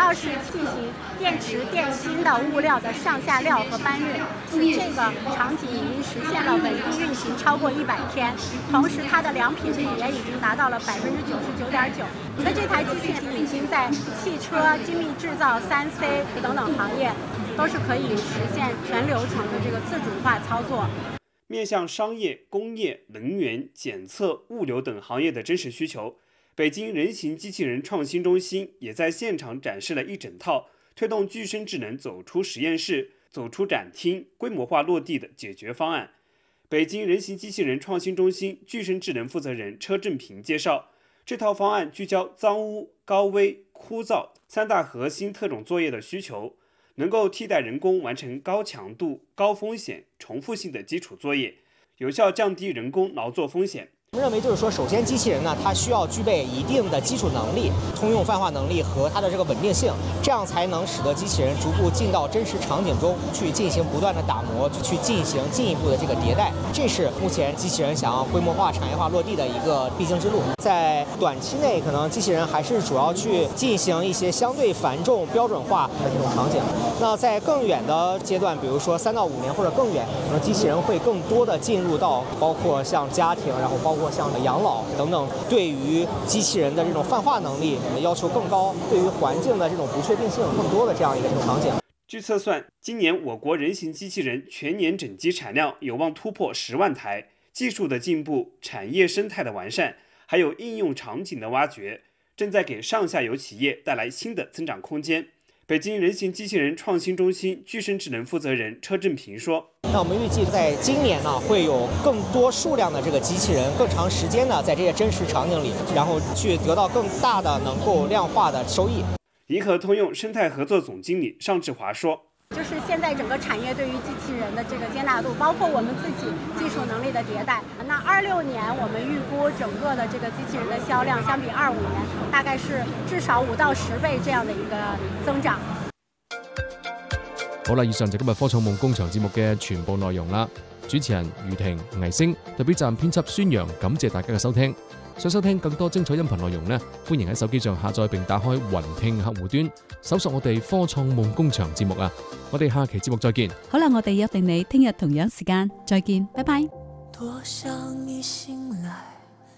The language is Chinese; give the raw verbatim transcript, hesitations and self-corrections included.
要是进行电池电芯的物料的上下料和搬运。这个场景已经实现了稳定运行超过一百天，同时它的良品率也已经达到了百分之九十九点九。那这台机器已经在汽车、精密制造、三 C 等等行业都是可以实现全流程的这个自主化操作。 面向商业、工业、能源、检测、物流等行业的真实需求，北京人形机器人创新中心也在现场展示了一整套推动具身智能走出实验室、走出展厅、规模化落地的解决方案。北京人形机器人创新中心具身智能负责人车正平介绍，这套方案聚焦脏污、高危、枯燥三大核心特种作业的需求，能够替代人工完成高强度、高风险、重复性的基础作业，有效降低人工劳作风险。 我们认为就是说，首先机器人呢，它需要具备一定的基础能力、通用泛化能力和它的这个稳定性，这样才能使得机器人逐步进到真实场景中去进行不断的打磨，去进行进一步的这个迭代。这是目前机器人想要规模化、产业化落地的一个必经之路。在短期内，可能机器人还是主要去进行一些相对繁重、标准化的这种场景。那在更远的阶段，比如说三到五年或者更远，可能机器人会更多的进入到包括像家庭，然后包括像养老等等，对于机器人的这种泛化能力要求更高，对于环境的这种不确定性更多的这样一个这种场景。 据测算，今年我国人形机器人全年整机产量有望突破十万台。技术的进步、产业生态的完善，还有应用场景的挖掘，正在给上下游企业带来新的增长空间。北京人形机器人创新中心具身智能负责人车正平说：“ 那我们预计在今年呢，会有更多数量的这个机器人，更长时间的在这些真实场景里，然后去得到更大的能够量化的收益。” 银河通用生态合作总经理尚志华说：“ 就是现在整个产业对于机器人的这个接纳度，包括我们自己技术能力的迭代。那二六年我们预估整个的这个机器人的销量，相比二五年大概是至少五到十倍这样的一个增長。 好啦，以上就今日科創夢工場節目嘅全部內容啦。主持人余婷、倪星，代表站編輯孫陽，感謝大家嘅收聽。想收聽更多精彩音頻內容呢，歡迎喺手機上下載並打開雲聽客戶端，搜索我哋科創夢工場節目啊！我哋下期節目再見。 好啦，我哋約定你聽日同樣時間再見，拜拜。 多想你醒來